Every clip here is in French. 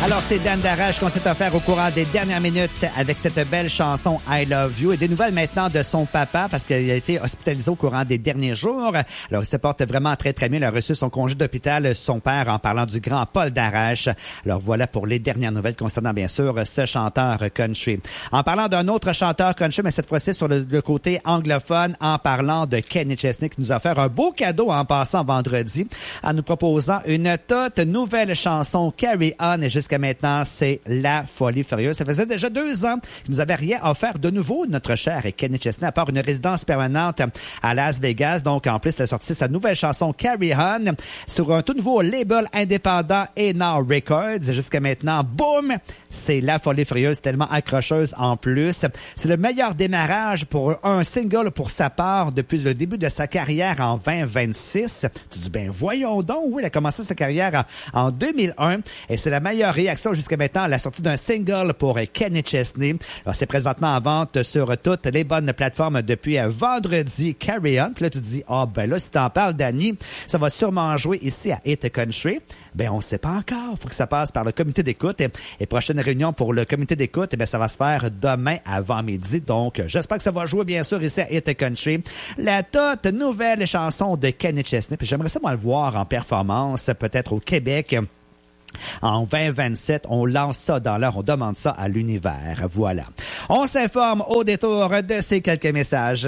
Alors, c'est Dan Darrache qu'on s'est offert au courant des dernières minutes avec cette belle chanson « I Love You ». Et des nouvelles maintenant de son papa parce qu'il a été hospitalisé au courant des derniers jours. Alors, il se porte vraiment très, très bien. Il a reçu son congé d'hôpital, son père, en parlant du grand Paul Darrache. Alors, voilà pour les dernières nouvelles concernant, bien sûr, ce chanteur country. En parlant d'un autre chanteur country, mais cette fois-ci sur le côté anglophone, en parlant de Kenny Chesney, qui nous a offert un beau cadeau en passant vendredi, en nous proposant une toute nouvelle chanson, Carry On, et jusqu'à maintenant, c'est la folie furieuse. Ça faisait déjà 2 ans qu'il nous avait rien offert de nouveau, notre cher Kenny Chesney, à part une résidence permanente à Las Vegas. Donc, en plus, il a sorti sa nouvelle chanson Carry On sur un tout nouveau label indépendant A&R Records. Jusqu'à maintenant, boum, c'est la folie furieuse, tellement accrocheuse en plus. C'est le meilleur démarrage pour un single pour sa part depuis le début de sa carrière en 2026. Tu dis, ben voyons donc, oui, il a commencé sa carrière en 2001 et c'est la meilleure réaction jusqu'à maintenant à la sortie d'un single pour Kenny Chesney. Alors, c'est présentement en vente sur toutes les bonnes plateformes depuis vendredi, Carry On. Puis là, tu te dis, ben là, si t'en parles, Danny, ça va sûrement jouer ici à Hit Country. Ben, on sait pas encore. Faut que ça passe par le comité d'écoute. Et prochaine réunion pour le comité d'écoute, ça va se faire demain avant midi. Donc, j'espère que ça va jouer, bien sûr, ici à Hit Country. La toute nouvelle chanson de Kenny Chesney. Puis j'aimerais ça, moi, le voir en performance, peut-être au Québec. En 2027, on lance ça dans l'heure, on demande ça à l'univers. Voilà. On s'informe au détour de ces quelques messages.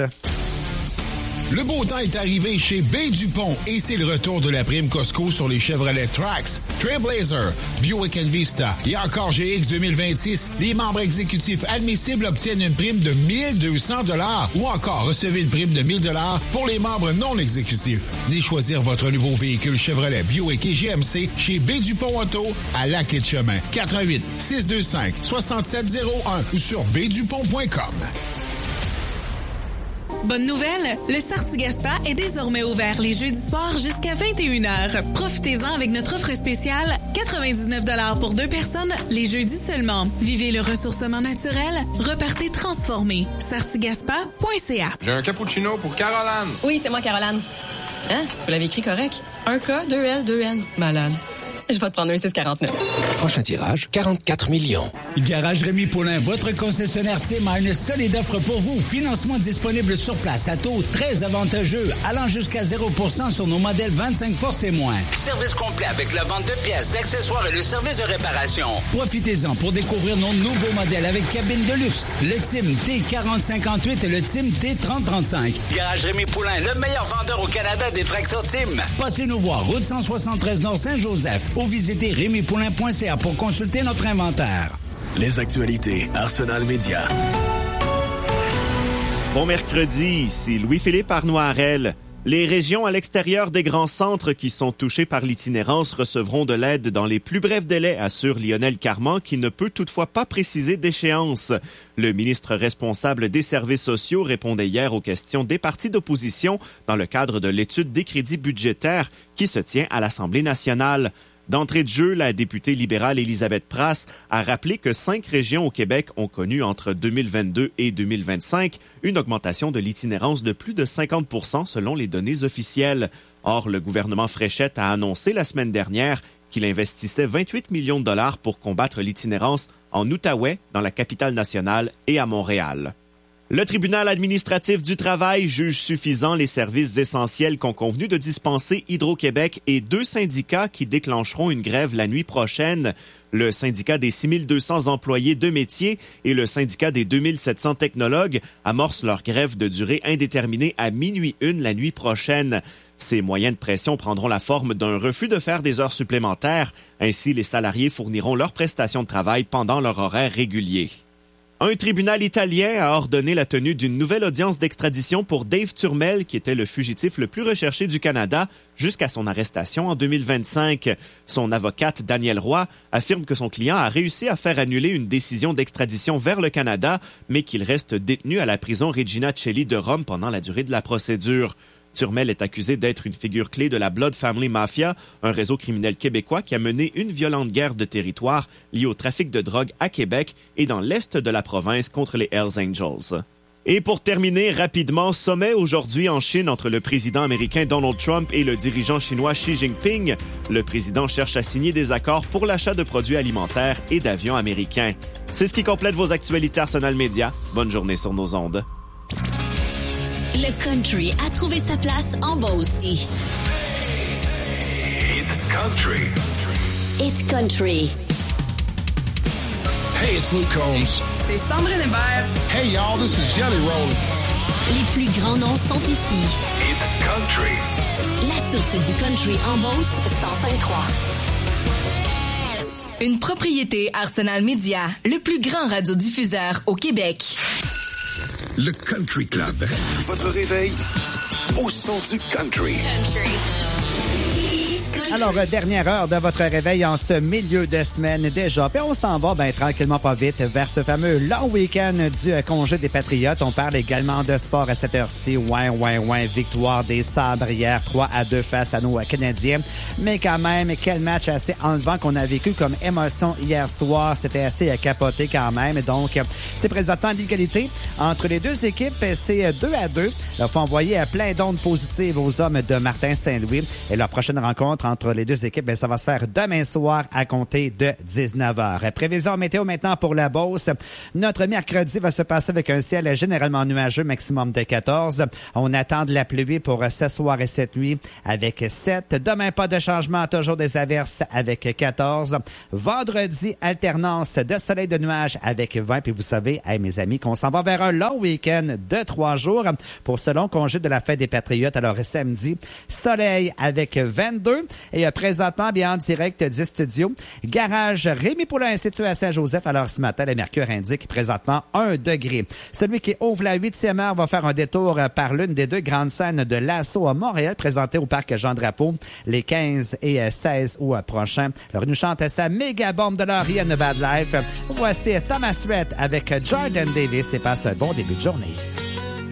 Le beau temps est arrivé chez B. Dupont et c'est le retour de la prime Costco sur les Chevrolet Trax, Trailblazer, Buick Envista et encore GX 2026. Les membres exécutifs admissibles obtiennent une prime de 1 200 $ ou encore recevez une prime de 1 000 $ pour les membres non exécutifs. Venez choisir votre nouveau véhicule Chevrolet, Buick et GMC chez B. Dupont Auto à Lac-et-Chemin. 88 625 6701 ou sur bdupont.com. Bonne nouvelle, le Sartigaspa est désormais ouvert les jeudis soirs jusqu'à 21h. Profitez-en avec notre offre spéciale, 99 $ pour 2 personnes, les jeudis seulement. Vivez le ressourcement naturel, repartez transformé. Sartigaspa.ca. J'ai un cappuccino pour Caroline. Oui, c'est moi, Caroline. Hein? Vous l'avez écrit correct? 1 K, 2 L, 2 N. Malade. Je vais te prendre un 649. Prochain tirage, 44 millions. Garage Rémi Poulain, votre concessionnaire Tim a une solide offre pour vous. Financement disponible sur place à taux très avantageux, allant jusqu'à 0% sur nos modèles 25 force et moins. Service complet avec la vente de pièces, d'accessoires et le service de réparation. Profitez-en pour découvrir nos nouveaux modèles avec cabine de luxe. Le Tim T4058 et le Tim T3035. Garage Rémi Poulain, le meilleur vendeur au Canada des tracteurs Tim. Passez nous voir, route 173 Nord Saint-Joseph. Ou visitez rémipoulain.ca pour consulter notre inventaire. Les actualités, Arsenal Média. Bon mercredi, ici Louis-Philippe Arnoirel. Les régions à l'extérieur des grands centres qui sont touchées par l'itinérance recevront de l'aide dans les plus brefs délais, assure Lionel Carman, qui ne peut toutefois pas préciser d'échéance. Le ministre responsable des services sociaux répondait hier aux questions des partis d'opposition dans le cadre de l'étude des crédits budgétaires qui se tient à l'Assemblée nationale. D'entrée de jeu, la députée libérale Élisabeth Prasse a rappelé que 5 régions au Québec ont connu entre 2022 et 2025 une augmentation de l'itinérance de plus de 50 % selon les données officielles. Or, le gouvernement Fréchette a annoncé la semaine dernière qu'il investissait 28 millions de dollars pour combattre l'itinérance en Outaouais, dans la capitale nationale, et à Montréal. Le tribunal administratif du travail juge suffisant les services essentiels qu'ont convenu de dispenser Hydro-Québec et 2 syndicats qui déclencheront une grève la nuit prochaine. Le syndicat des 6 200 employés de métier et le syndicat des 2 700 technologues amorcent leur grève de durée indéterminée à 00h01 la nuit prochaine. Ces moyens de pression prendront la forme d'un refus de faire des heures supplémentaires. Ainsi, les salariés fourniront leurs prestations de travail pendant leur horaire régulier. Un tribunal italien a ordonné la tenue d'une nouvelle audience d'extradition pour Dave Turmel, qui était le fugitif le plus recherché du Canada jusqu'à son arrestation en 2025. Son avocate, Danielle Roy, affirme que son client a réussi à faire annuler une décision d'extradition vers le Canada, mais qu'il reste détenu à la prison Regina Coeli de Rome pendant la durée de la procédure. Turmel est accusé d'être une figure clé de la Blood Family Mafia, un réseau criminel québécois qui a mené une violente guerre de territoire liée au trafic de drogue à Québec et dans l'est de la province contre les Hells Angels. Et pour terminer rapidement, sommet aujourd'hui en Chine entre le président américain Donald Trump et le dirigeant chinois Xi Jinping. Le président cherche à signer des accords pour l'achat de produits alimentaires et d'avions américains. C'est ce qui complète vos actualités Arsenal Média. Bonne journée sur nos ondes. Le country a trouvé sa place en bas aussi. Hit Country. Hit Country. Hey, it's Luke Combs. C'est Sandrine Hébert. Hey, y'all, this is Jelly Roll. Les plus grands noms sont ici. Hit Country. La source du country en Beauce, 105.3. Une propriété Arsenal Média, le plus grand radiodiffuseur au Québec. Le Country Club. Votre réveil au son du country. Alors, dernière heure de votre réveil en ce milieu de semaine déjà. Puis on s'en va tranquillement pas vite vers ce fameux long week-end du congé des Patriotes. On parle également de sport à cette heure-ci. Ouais. Victoire des Sabres hier, 3-2 face à nos Canadiens. Mais quand même, quel match assez enlevant qu'on a vécu comme émotion hier soir. C'était assez capoté quand même. Donc, c'est présentement l'égalité entre les deux équipes. C'est 2-2. Il faut envoyer plein d'ondes positives aux hommes de Martin Saint-Louis. Et leur prochaine rencontre entre les deux équipes, ça va se faire demain soir à compter de 19h. Prévision météo maintenant pour la Beauce. Notre mercredi va se passer avec un ciel généralement nuageux, maximum de 14. On attend de la pluie pour ce soir et cette nuit avec 7. Demain, pas de changement, toujours des averses avec 14. Vendredi, alternance de soleil de nuages avec 20. Puis vous savez, mes amis, qu'on s'en va vers un long week-end de 3 jours pour ce long congé de la fête des Patriotes. Alors samedi, soleil avec 22. Et présentement, bien en direct du studio, garage Rémi Poulain situé à Saint-Joseph. Alors ce matin, le mercure indique présentement 1 degré. Celui qui ouvre la 8e heure va faire un détour par l'une des deux grandes scènes de l'Assaut à Montréal, présentée au parc Jean-Drapeau les 15 et 16 août prochains. Alors, il nous chante sa méga bombe de Laurie and Bad Life. Voici Thomas Rhett avec Jordan Davis et passe un bon début de journée.